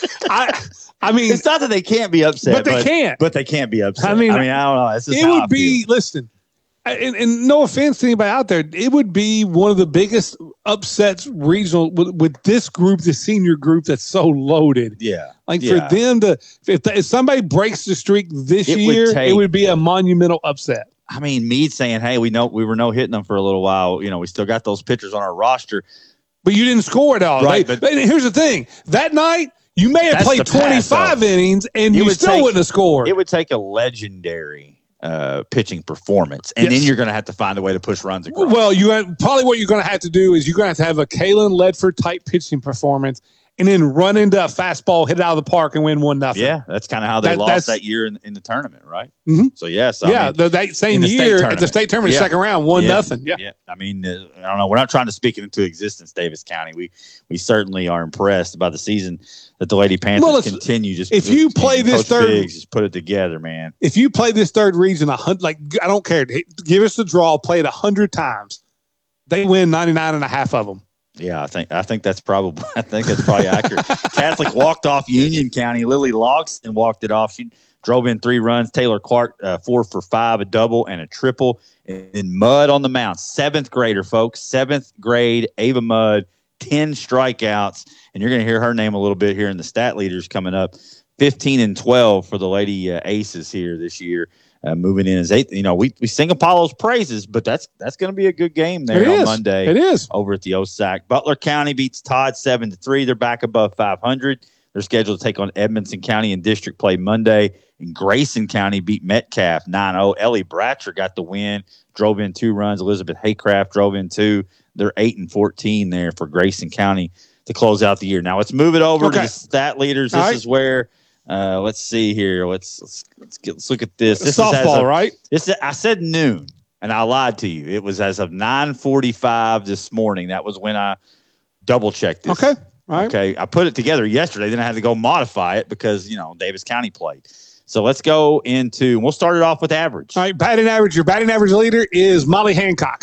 it's not that they can't be upset, but they can't. But they can't be upset. I don't know. It would be, listen, and no offense to anybody out there, it would be one of the biggest upsets regional with this group, the senior group that's so loaded. Yeah. For them to, if somebody breaks the streak this year, it would be a monumental upset. Meade saying, hey, we were hitting them for a little while. We still got those pitchers on our roster. But you didn't score it all. Right. But here's the thing. That night, you may have played 25 innings and you still wouldn't have scored. It would take a legendary pitching performance, and then you're going to have to find a way to push runs across. Well, probably what you're going to have to do is you're going to have a Kaylin Ledford type pitching performance, and then run into a fastball, hit it out of the park, and win 1-0. Yeah, that's kind of how they lost that year in the tournament, right? Mm-hmm. So yes, that same year at the state tournament, second round, 1-0. Yeah. I don't know. We're not trying to speak it into existence, Davis County. We certainly are impressed by the season that the Lady Panthers continue. If you play this third, Biggs, just put it together, man. If you play this third region, I don't care. Give us the draw. Play it 100 times. They win 99.5 of them. Yeah, I think that's probably accurate. Catholic walked off Union County. Lily Logston walked it off. She drove in 3 runs. Taylor Clark 4 for 5, a double and a triple. And Mudd on the mound, 7th grader, folks. 7th grade Ava Mudd, 10 strikeouts, and you're going to hear her name a little bit here in the stat leaders coming up. 15-12 for the Lady Aces here this year. Moving in as 8th. We sing Apollo's praises, but that's going to be a good game there on Monday. It is over at the OSAC. Butler County beats Todd 7-3. They're back above 500. They're scheduled to take on Edmonson County in district play Monday. And Grayson County beat Metcalf 9-0. Ellie Bratcher got the win, drove in 2 runs. Elizabeth Haycraft drove in 2. They're 8-14 there for Grayson County to close out the year. Now let's move it over to the stat leaders. This is where. Let's see here. Let's look at this. This softball, right? I said noon, and I lied to you. It was as of 9:45 this morning. That was when I double checked this. Okay, all right. Okay, I put it together yesterday. Then I had to go modify it because Davis County played. So let's go into. We'll start it off with average. All right, batting average. Your batting average leader is Molly Hancock,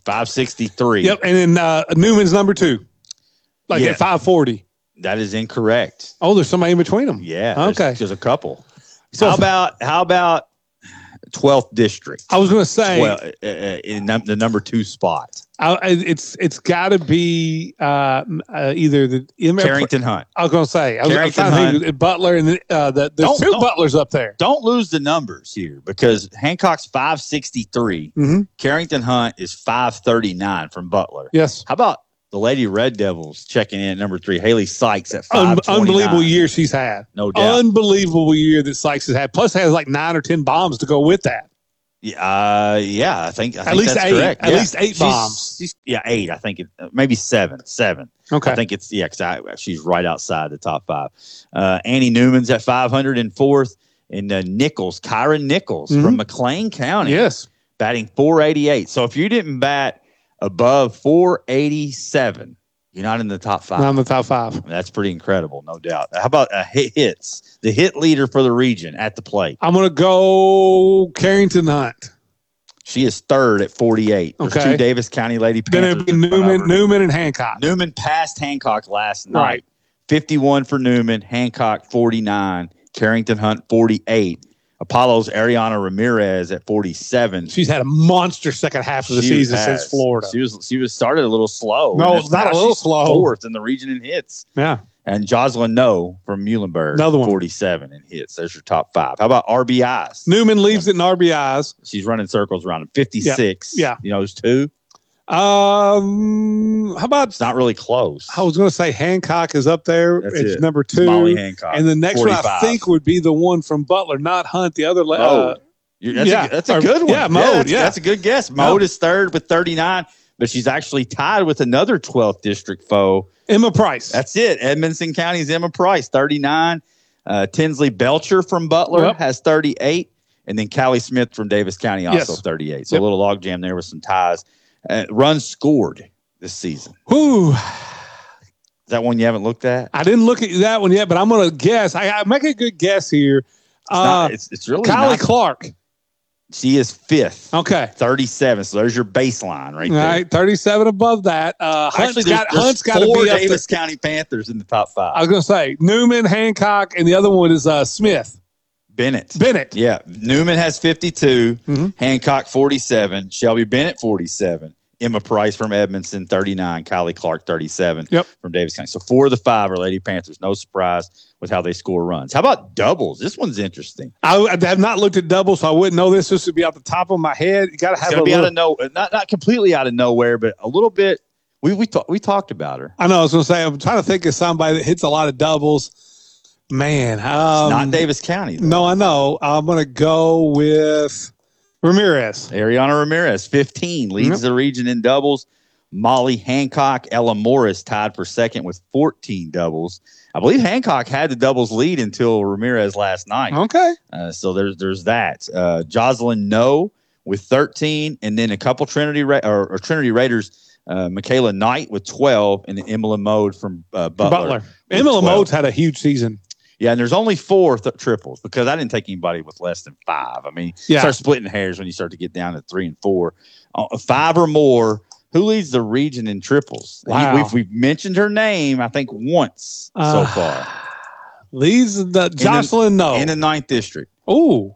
563. Yep, and then Newman's number 2, at 540. That is incorrect. Oh, there's somebody in between them. Yeah. Okay. There's a couple. So how about 12th district? I was going to say in the number 2 spot. It's got to be either the Carrington Hunt. I was going to say Carrington Hunt. Butler, and there's two Butlers up there. Don't lose the numbers here because Hancock's 563. Mm-hmm. Carrington Hunt is 539 from Butler. Yes. How about the Lady Red Devils checking in at number 3? Haley Sykes at 529. Unbelievable year she's had. No doubt. Unbelievable year that Sykes has had. Plus, has like 9 or 10 bombs to go with that. Yeah, I think at least that's 8. correct. At least 8 bombs. She's 8. I think maybe 7. Okay. I think it's because she's right outside the top 5. Annie Newman's at 504th, and Kyron Nichols from McLean County. Yes, batting 488. So if you didn't bat above 487, you're not in the top 5. Not in the top 5. That's pretty incredible, no doubt. How about hits? The hit leader for the region at the plate. I'm going to go Carrington Hunt. She is 3rd at 48. There's 2 Davis County Lady Panthers. Then it'd be Newman and Hancock. Newman passed Hancock last night. 51 for Newman, Hancock 49, Carrington Hunt 48. Apollo's Ariana Ramirez at 47. She's had a monster second half of the season since Florida. She was started a little slow. No, it's not a little slow. 4th in the region in hits. Yeah. And Jocelyn No from Muhlenberg, another one, 47 in hits. There's your top 5. How about RBIs? Newman leads it in RBIs. She's running circles around him. 56. Yeah. You know, there's 2. How about? It's not really close. I was going to say Hancock is up there. It's number 2. Molly Hancock. And the next 45. one I think would be the one from Butler, not Hunt. The other. That's a good one. Yeah, Mode. That's a good guess. Mode is 3rd with 39, but she's actually tied with another 12th district foe, Emma Price. That's it. Edmonson County's Emma Price, 39. Tinsley Belcher from Butler has 38. And then Callie Smith from Davis County also 38. So a little logjam there with some ties. Runs scored this season. Whew. Is that one you haven't looked at? I didn't look at that one yet, but I'm going to guess. I make a good guess here. It's really Kylie Clark. She is 5th. Okay. 37. So there's your baseline right there. All right. 37 above that. Actually, Hunt's got to be 4 up Davis County Panthers in the top 5. I was going to say Newman, Hancock, and the other one is Smith. Bennett. Yeah. Newman has 52. Hancock 47. Shelby Bennett 47. Emma Price from Edmondson 39. Kylie Clark 37 from Davis County. So 4 of the 5 are Lady Panthers. No surprise with how they score runs. How about doubles? This one's interesting. I have not looked at doubles, so I wouldn't know this. This would be off the top of my head. You got to have out of nowhere, not completely out of nowhere, but a little bit. We talked about her. I know. I was going to say I'm trying to think of somebody that hits a lot of doubles. Man, not Davis County, though. No, I know. I'm going to go with Ramirez. Ariana Ramirez, 15, leads the region in doubles. Molly Hancock, Ella Morris tied for 2nd with 14 doubles. I believe Hancock had the doubles lead until Ramirez last night. Okay. So there's that. Jocelyn No with 13, and then a couple Trinity Raiders, Michaela Knight with 12, and then Emily Mode from Butler. Emily Mode's had a huge season. Yeah, and there's only 4 triples because I didn't take anybody with less than 5. I mean, start splitting hairs when you start to get down to 3 and 4. 5 or more. Who leads the region in triples? Wow. We've mentioned her name, I think, once so far. Leads the Jocelyn No in the 9th district. Oh,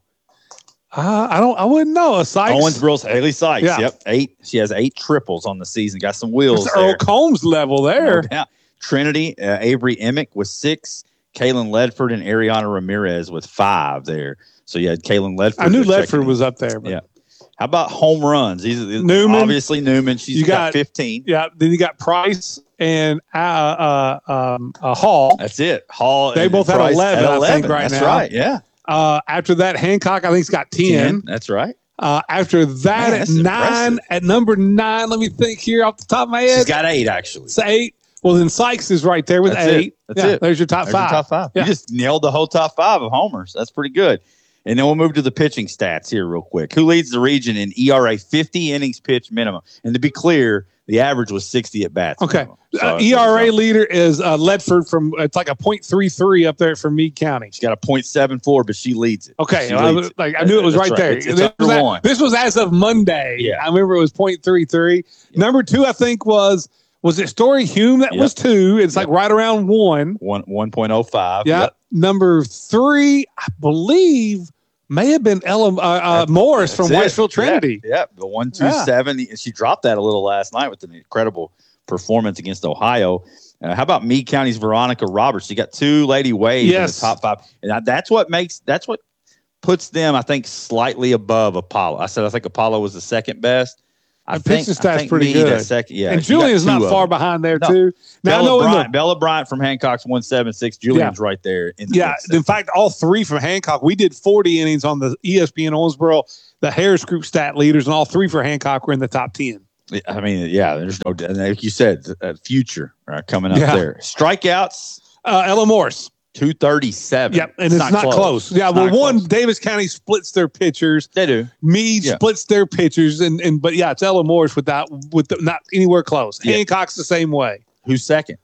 I wouldn't know. Sykes. Owensboro's Haley Sykes. Yeah. Yep, 8. She has 8 triples on the season. Got some wheels. It's Earl Combs level there. No doubt. Trinity Avery Emick with 6. Kaylin Ledford and Ariana Ramirez with 5 there. So you had Kaylin Ledford. I knew Ledford was up there. But. Yeah. How about home runs? Newman. Obviously Newman. She's got 15. Yeah. Then you got Price and Hall. That's it. Hall. They both had 11, I think, right now. That's right. Yeah. After that, Hancock, I think, has got 10. That's right. After that, at 9, impressive. at number 9, let me think here off the top of my head. She's got 8, actually. It's 8. Well, then Sykes is right there with 8. That's it. There's your top 5. Yeah. You just nailed the whole top 5 of homers. That's pretty good. And then we'll move to the pitching stats here real quick. Who leads the region in ERA 50 innings pitched minimum? And to be clear, the average was 60 at bats. Okay. ERA leader is Ledford it's like a .33 up there from Meade County. She's got a .74, but she leads it. Okay. I knew it was right there. It's under 1. This was as of Monday. Yeah. I remember it was .33. Yeah. Number 2, I think, was it Story Hume? That was 2. It's like right around 1. 1.05. Yeah. Yep. Number 3, I believe, may have been Ella Morris from Westfield Trinity. Yeah, the 127. She dropped that a little last night with an incredible performance against Ohio. How about Meade County's Veronica Roberts? She got 2 Lady Waves in the top 5, and that's what puts them, I think, slightly above Apollo. I think Apollo was the second best. I think stats pretty good. Second, and Julian's not far behind there too. Now Bella Bryant from Hancock's 176. Julian's right there. In fact, all 3 from Hancock. We did 40 innings on the ESPN Owensboro, the Harris Group stat leaders, and all 3 for Hancock were in the top 10. I mean, there's no, like you said, future coming up there. Strikeouts. Ella Morris. 237. Yep, and it's not close. Yeah, well, Davis County splits their pitchers. They do. Meade splits their pitchers, but it's Ella Morris not anywhere close. Yeah. Hancock's the same way. Who's second?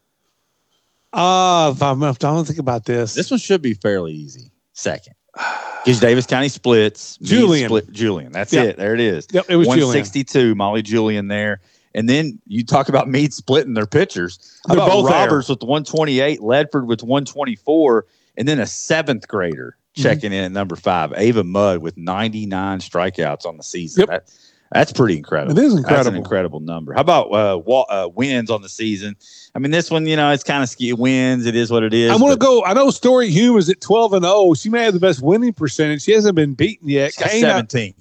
I don't think about this. This one should be fairly easy. Second. Because Davis County splits. Julian. That's it. There it is. Yep, it was 162. Julian. Molly Julian there. And then you talk about Meade splitting their pitchers. How They're about both Roberts with 128, Ledford with 124, and then a 7th grader checking in at number 5, Ava Mudd with 99 strikeouts on the season. Yep. That's pretty incredible. It is incredible. That's an incredible number. How about wins on the season? I mean, this one, it's kind of skewed. Wins, it is what it is. I'm going to go. I know Story Hume is at 12-0. She may have the best winning percentage. She hasn't been beaten yet. She's got 17.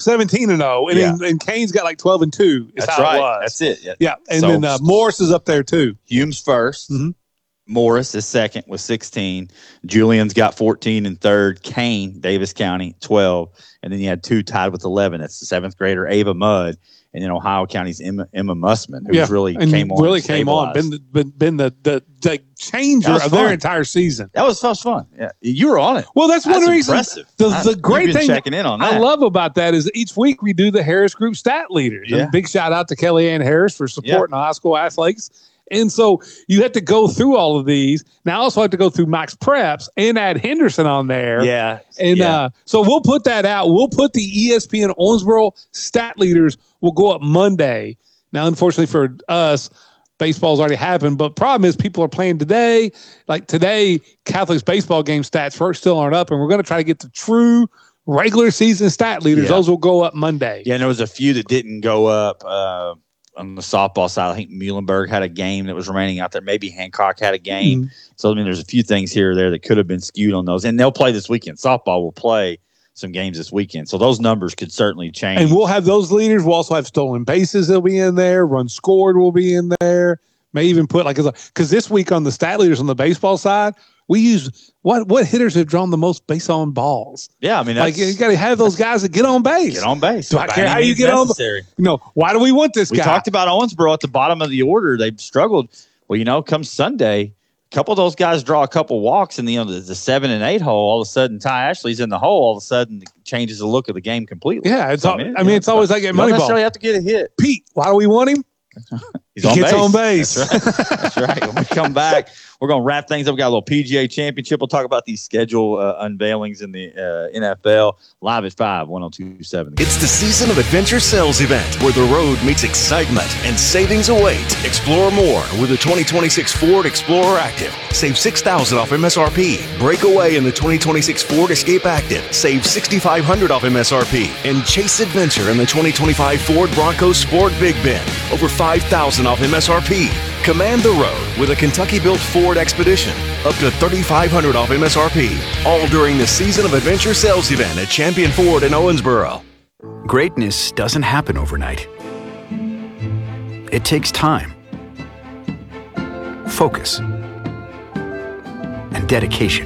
17-0. And Kane's got like 12-2. That's right. It was. That's it. Yeah. And then Morris is up there too. Hume's first. Mm-hmm. Morris is second with 16. Julian's got 14 and third. Kane, Davis County, 12. And then you had 2 tied with 11. That's the 7th grader, Ava Mudd. And then Ohio County's Emma Mussman, who really came on. Been the changer of their entire season. That was fun. Yeah, you were on it. Well, that's one reason. Impressive. The great thing checking in on that. I love about that is each week we do the Harris Group stat leaders. Yeah. And big shout out to Kellyanne Harris for supporting the high school athletes. And so you have to go through all of these. Now I also have to go through Max Preps and add Henderson on there. Yeah. And so we'll put that out. We'll put the ESPN Owensboro stat leaders will go up Monday. Now, unfortunately for us, baseball's already happened, but problem is people are playing today. Like today, Catholic's baseball game stats still aren't up, and we're going to try to get the true regular season stat leaders. Those will go up Monday. Yeah, and there was a few that didn't go up. On the softball side, I think Muhlenberg had a game that was remaining out there. Maybe Hancock had a game. Mm-hmm. So, I mean, there's a few things here or there that could have been skewed on those. And they'll play this weekend. Softball will play some games this weekend. So those numbers could certainly change. And we'll have those leaders. We'll also have stolen bases that'll be in there. Runs scored will be in there. May even put because this week on the stat leaders on the baseball side, we use what hitters have drawn the most base on balls. Yeah, I mean, you got to have those guys that get on base. Get on base. Do I care how you get necessary. on? Why do we want this guy? We talked about Owensboro at the bottom of the order. They've struggled. Well, come Sunday, a couple of those guys draw a couple walks in the 7 and 8 hole. All of a sudden, Ty Ashley's in the hole. All of a sudden, it changes the look of the game completely. Yeah, it's always like at Moneyball. You don't necessarily have to get a hit. Pete, why do we want him? He gets on base. That's right. When we come back, we're going to wrap things up. We got a little PGA Championship. We'll talk about these schedule unveilings in the NFL live at 5, 102.7. It's the season of adventure sales event where the road meets excitement and savings await. Explore more with the 2026 Ford Explorer Active. Save $6,000 off MSRP. Break away in the 2026 Ford Escape Active. Save $6,500 off MSRP. And chase adventure in the 2025 Ford Bronco Sport Big Bend. Over $5,000 off MSRP. Command the road with a Kentucky-built Ford Expedition. Up to $3,500 off MSRP. All during the season of adventure sales event at Champion Ford in Owensboro. Greatness doesn't happen overnight. It takes time, focus, and dedication.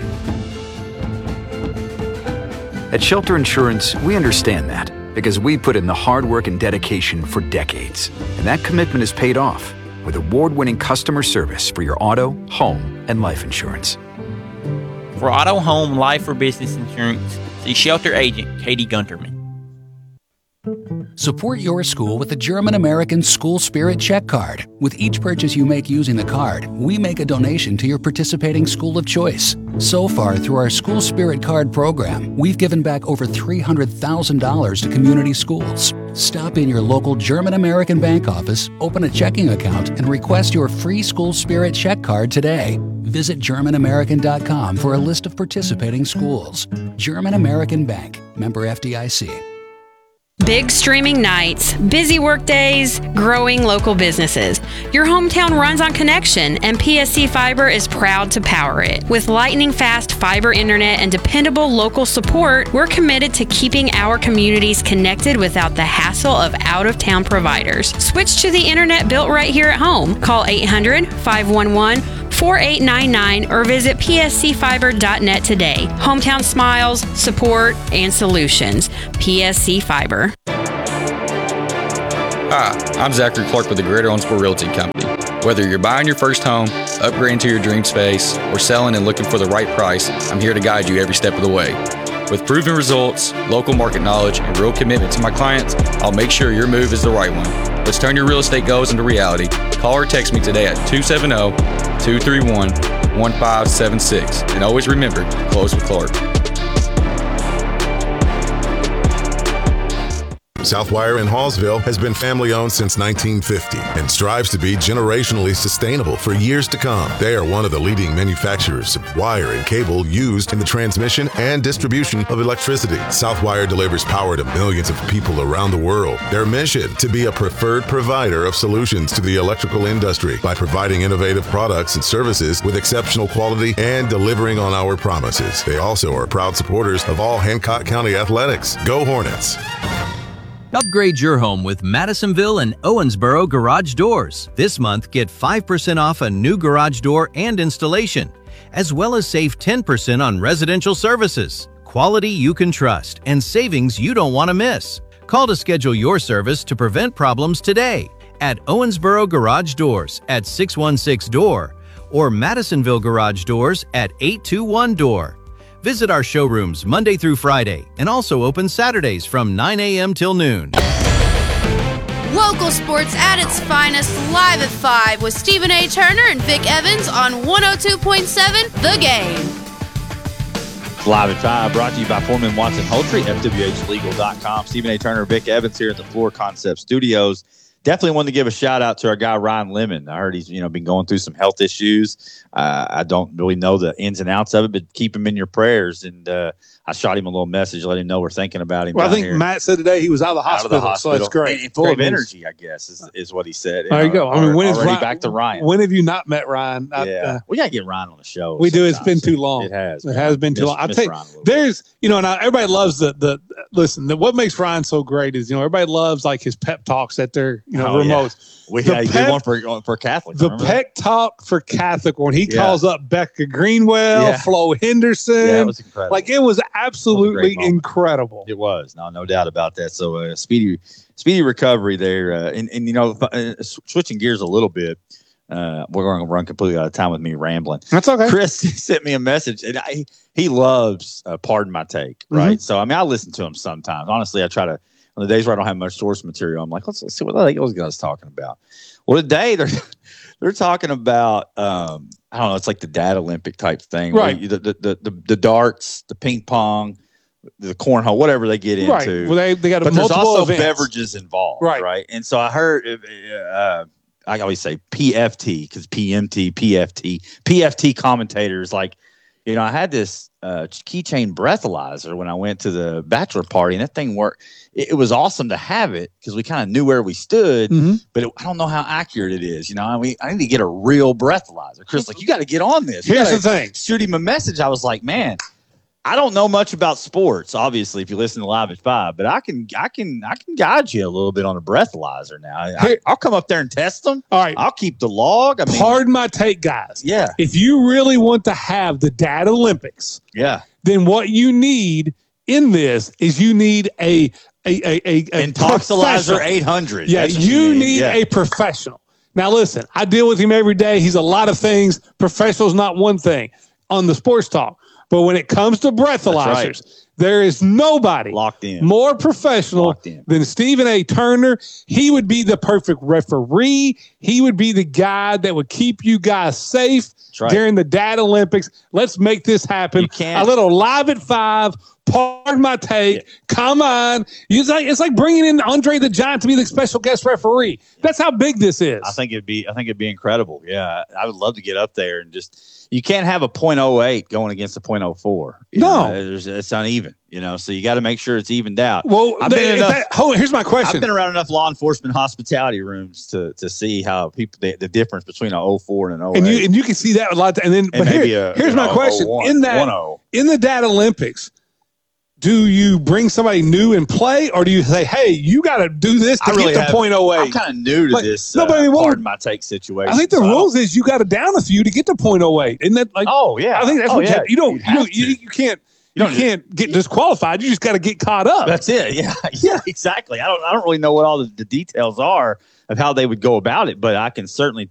At Shelter Insurance, we understand that because we put in the hard work and dedication for decades. And that commitment is paid off with award-winning customer service for your auto, home, and life insurance. For auto, home, life, or business insurance, see Shelter Agent Katie Gunterman. Support your school with the German-American School Spirit Check Card. With each purchase you make using the card, we make a donation to your participating school of choice. So far, through our School Spirit Card program, we've given back over $300,000 to community schools. Stop in your local German-American bank office, open a checking account, and request your free School Spirit Check Card today. Visit GermanAmerican.com for a list of participating schools. German American Bank, member FDIC. Big streaming nights, busy work days, growing local businesses. Your hometown runs on connection, and PSC Fiber is proud to power it. With lightning-fast fiber internet and dependable local support, we're committed to keeping our communities connected without the hassle of out-of-town providers. Switch to the internet built right here at home. Call 800-511-4899 or visit pscfiber.net today. Hometown smiles, support, and solutions. PSC Fiber. Hi, I'm Zachary Clark with the Greater Owensboro Realty Company. Whether you're buying your first home, upgrading to your dream space, or selling and looking for the right price, I'm here to guide you every step of the way. With proven results, local market knowledge, and real commitment to my clients, I'll make sure your move is the right one. Let's turn your real estate goals into reality. Call or text me today at 270-231-1576. And always remember, close with Clark. Southwire in Hallsville has been family-owned since 1950 and strives to be generationally sustainable for years to come. They are one of the leading manufacturers of wire and cable used in the transmission and distribution of electricity. Southwire delivers power to millions of people around the world. Their mission, to be a preferred provider of solutions to the electrical industry by providing innovative products and services with exceptional quality and delivering on our promises. They also are proud supporters of all Hancock County athletics. Go Hornets! Upgrade your home with Madisonville and Owensboro garage doors. This month, get 5% off a new garage door and installation, as well as save 10% on residential services. Quality you can trust and savings you don't want to miss. Call to schedule your service to prevent problems today at Owensboro Garage Doors at 616-DOOR or Madisonville Garage Doors at 821-DOOR. Visit our showrooms Monday through Friday and also open Saturdays from 9 a.m. till noon. Local sports at its finest, live at 5 with Stephen A. Turner and Vic Evans on 102.7 The Game. Live at 5, brought to you by Foreman Watson Holtry, FWHlegal.com. Stephen A. Turner, Vic Evans here at the Floor Concept Studios. Definitely wanted to give a shout out to our guy Ryan Lemon. I heard he's been going through some health issues. I don't really know the ins and outs of it, but keep him in your prayers. And I shot him a little message, let him know we're thinking about him. Well, I think Matt said today he was out of the hospital, so that's great. And full of energy, I guess, is what he said. There you go. I mean, when is Ryan, back to Ryan? When have you not met Ryan? We got to get Ryan on the show. We do. It's been too long. It has. It has been too long. I tell you, there's, now everybody loves what makes Ryan so great is, everybody loves like his pep talks at their, remotes. Yeah. We had a good one for Catholic. The pep talk for Catholic when he calls up Becca Greenwell, Flo Henderson. Yeah, it was incredible. Like, it was absolutely incredible. It was. No doubt about that. So speedy recovery there. And switching gears a little bit, we're going to run completely out of time with me rambling. That's okay. Chris sent me a message, and he loves Pardon My Take, right? Mm-hmm. So, I listen to him sometimes. Honestly, I try to, on the days where I don't have much source material, I'm like, let's see what those guys talking about. Well, today they're talking about, I don't know, it's like the Dad Olympic type thing. Right. The darts, the ping pong, the cornhole, whatever they get into. Right. Well, they got but there's also events. Beverages involved. Right. And so I heard, I always say PFT because PFT commentators like, I had this keychain breathalyzer when I went to the bachelor party, and that thing worked. It was awesome to have it because we kind of knew where we stood, but I don't know how accurate it is. I need to get a real breathalyzer. Chris, you got to get on this. Here's the thing. Shoot him a message. I was like, man, I don't know much about sports, obviously, if you listen to Live at 5, but I can guide you a little bit on a breathalyzer now. I'll come up there and test them. All right. I'll keep the log. Pardon my take, guys. Yeah. If you really want to have the Dad Olympics, then what you need in this is you need a Intoxilizer 800. Yeah, you need a professional. Now, listen, I deal with him every day. He's a lot of things. Professional's not one thing on the sports talk. But when it comes to breathalyzers, There is nobody locked in, more professional than Stephen A. Turner. He would be the perfect referee. He would be the guy that would keep you guys safe during the Dad Olympics. Let's make this happen. A little Live at 5. Pardon my take. Yeah. Come on. It's like bringing in Andre the Giant to be the special guest referee. That's how big this is. I think it'd be incredible. Yeah. I would love to get up there and you can't have a .08 going against a .04. It's uneven, so you got to make sure it's evened out. Well, here's my question. I've been around enough law enforcement hospitality rooms to see how people, the difference between an 04 and an 08. And you can see that a lot. And then, but here's my question. 01, in the Dad Olympics, do you bring somebody new and play, or do you say, hey, you got to do this to get to .08? I'm kind of new to this pardon my take situation. I think the rules is you got to down a few to get to .08. Isn't that like? Oh, yeah. I think that's what you can't get disqualified. You just got to get caught up. That's it. Yeah, exactly. I don't really know what all the details are of how they would go about it, but I can certainly